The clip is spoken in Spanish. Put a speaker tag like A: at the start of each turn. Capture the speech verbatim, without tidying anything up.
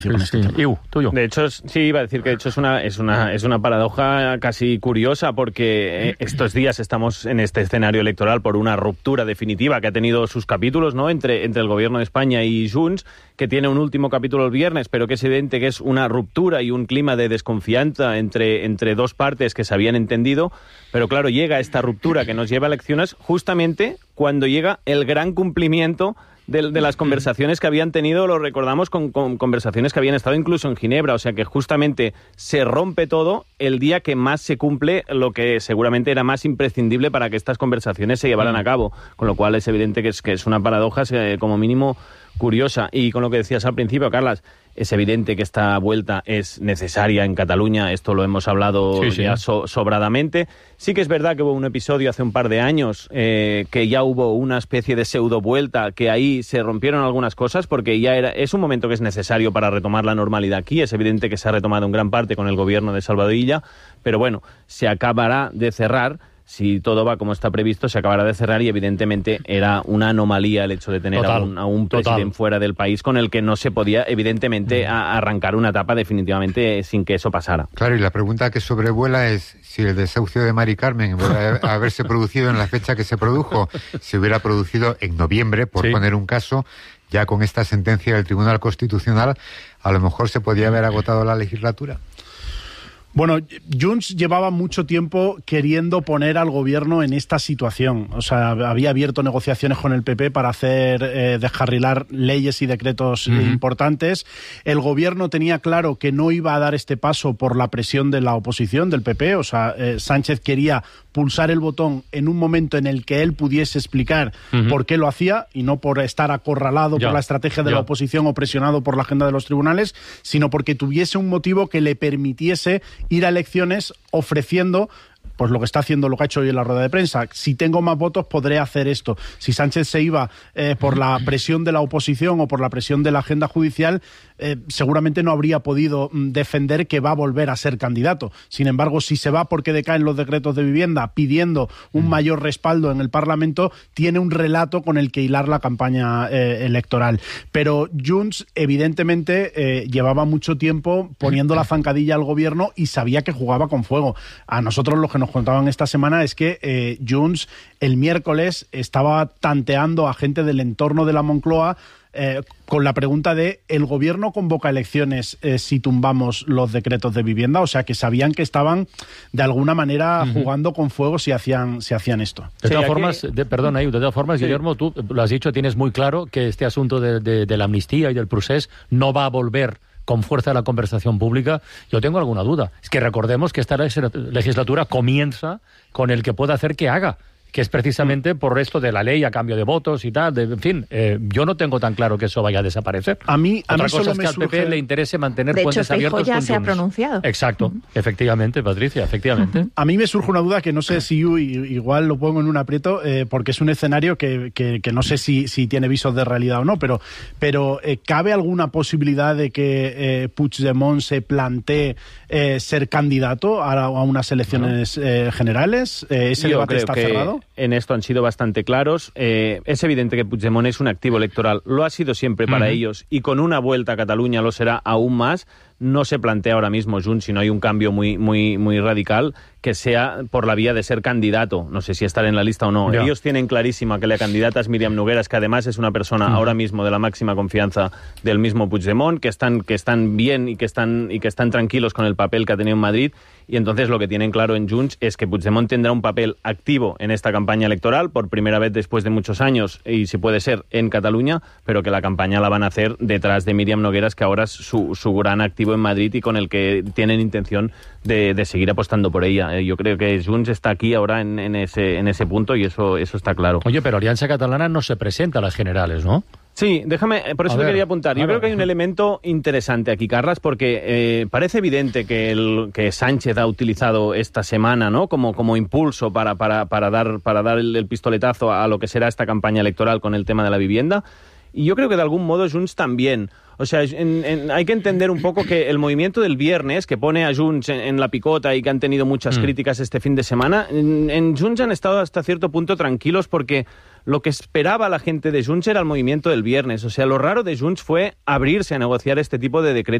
A: Sí, sí. Iu, tuyo.
B: De hecho, sí, iba a decir que de hecho es una, es una, es una paradoja casi curiosa porque estos días estamos en este escenario electoral por una ruptura definitiva que ha tenido sus capítulos, ¿no?, entre, entre el gobierno de España y Junts, que tiene un último capítulo el viernes, pero que es evidente que es una ruptura y un clima de desconfianza entre, entre dos partes que se habían entendido. Pero claro, llega esta ruptura que nos lleva a elecciones justamente cuando llega el gran cumplimiento De, de las conversaciones que habían tenido, lo recordamos, con, con conversaciones que habían estado incluso en Ginebra, o sea que justamente se rompe todo el día que más se cumple lo que seguramente era más imprescindible para que estas conversaciones se llevaran a cabo, con lo cual es evidente que es, que es una paradoja eh, como mínimo curiosa. Y con lo que decías al principio, Carlas, es evidente que esta vuelta es necesaria en Cataluña, esto lo hemos hablado sí, sí. ya so, sobradamente. Sí que es verdad que hubo un episodio hace un par de años eh, que ya hubo una especie de pseudo vuelta, que ahí se rompieron algunas cosas porque ya era es un momento que es necesario para retomar la normalidad aquí. Es evidente que se ha retomado en gran parte con el gobierno de Salvador Illa, pero bueno, se acabará de cerrar. Si todo va como está previsto, se acabará de cerrar y evidentemente era una anomalía el hecho de tener total, a, un, a un presidente total. fuera del país con el que no se podía evidentemente a, arrancar una etapa definitivamente sin que eso pasara.
C: Claro, y la pregunta que sobrevuela es si el desahucio de Mari Carmen, en vez de haberse producido en la fecha que se produjo, se hubiera producido en noviembre, por sí. poner un caso, ya con esta sentencia del Tribunal Constitucional, a lo mejor se podía haber agotado la legislatura.
D: Bueno, Junts llevaba mucho tiempo queriendo poner al gobierno en esta situación. O sea, había abierto negociaciones con el P P para hacer eh, descarrilar leyes y decretos uh-huh. importantes. El gobierno tenía claro que no iba a dar este paso por la presión de la oposición, del P P. O sea, eh, Sánchez quería pulsar el botón en un momento en el que él pudiese explicar uh-huh. por qué lo hacía y no por estar acorralado ya, por la estrategia de ya. la oposición o presionado por la agenda de los tribunales, sino porque tuviese un motivo que le permitiese ir a elecciones ofreciendo pues lo que está haciendo, lo que ha hecho hoy en la rueda de prensa. Si tengo más votos, podré hacer esto. Si Sánchez se iba eh, por la presión de la oposición o por la presión de la agenda judicial, eh, seguramente no habría podido defender que va a volver a ser candidato. Sin embargo, si se va porque decaen los decretos de vivienda pidiendo un mayor respaldo en el Parlamento, tiene un relato con el que hilar la campaña eh, electoral. Pero Junts, evidentemente, eh, llevaba mucho tiempo poniendo la zancadilla al gobierno y sabía que jugaba con fuego. A nosotros lo que nos contaban esta semana es que eh, Junts el miércoles estaba tanteando a gente del entorno de la Moncloa eh, con la pregunta de ¿el gobierno convoca elecciones eh, si tumbamos los decretos de vivienda? O sea, que sabían que estaban de alguna manera uh-huh. jugando con fuego si hacían, si hacían esto.
A: De todas sí, formas, aquí... de, perdón, de todas formas, sí. Guillermo, tú lo has dicho, tienes muy claro que este asunto de, de, de la amnistía y del procés no va a volver con fuerza a la conversación pública. Yo tengo alguna duda. Es que recordemos que esta legislatura comienza con el que pueda hacer que haga, que es precisamente por esto de la ley a cambio de votos y tal. De, en fin, eh, yo no tengo tan claro que eso vaya a desaparecer.
D: A mí, a
A: Otra
D: mí
A: cosa
D: solo
A: es
D: me
A: que al P P
D: surge...
A: le interese mantener
E: de
A: puentes
E: hecho,
A: abiertos
E: ya
A: con
E: se ha
A: Junts.
E: pronunciado.
A: Exacto, uh-huh. efectivamente, Patricia, efectivamente.
D: Uh-huh. A mí me surge una duda que no sé si yo igual lo pongo en un aprieto, eh, porque es un escenario que, que, que no sé si, si tiene visos de realidad o no, pero, pero eh, ¿cabe alguna posibilidad de que eh, Puigdemont se plantee eh, ser candidato a, a unas elecciones uh-huh. eh, generales? Eh, ¿Ese
B: yo
D: debate
B: creo
D: está
B: que
D: cerrado?
B: En esto han sido bastante claros. Eh, es evidente que Puigdemont es un activo electoral, lo ha sido siempre para uh-huh. ellos, y con una vuelta a Cataluña lo será aún más. No se plantea ahora mismo Junts, si no hay un cambio muy, muy, muy radical, que sea por la vía de ser candidato. No sé si estar en la lista o no. Ya. Ellos tienen clarísima que la candidata es Míriam Nogueras, que además es una persona uh-huh. ahora mismo de la máxima confianza del mismo Puigdemont, que están, que están bien y que están, y que están tranquilos con el papel que ha tenido en Madrid. Y entonces lo que tienen claro en Junts es que Puigdemont tendrá un papel activo en esta campaña electoral, por primera vez después de muchos años, y si puede ser en Cataluña, pero que la campaña la van a hacer detrás de Míriam Nogueras, que ahora es su, su gran activo en Madrid y con el que tienen intención de, de seguir apostando por ella. Eh, yo creo que Junts está aquí ahora en, en, ese, en ese punto y eso, eso está claro.
A: Oye, pero Alianza Catalana no se presenta a las generales, ¿no?
B: Sí, déjame, por eso te quería apuntar. Yo creo que hay un elemento interesante aquí, Carlas, porque eh, parece evidente que, el, que Sánchez ha utilizado esta semana, ¿no?, como, como impulso para, para, para dar, para dar el, el pistoletazo a lo que será esta campaña electoral con el tema de la vivienda. Y yo creo que de algún modo Junts también. O sea, en, en, hay que entender un poco que el movimiento del viernes, que pone a Junts en, en la picota y que han tenido muchas mm. críticas este fin de semana, en, en Junts han estado hasta cierto punto tranquilos porque lo que esperaba la gente de Junts era el movimiento del viernes. O sea, lo raro de Junts fue abrirse a negociar este tipo de decretos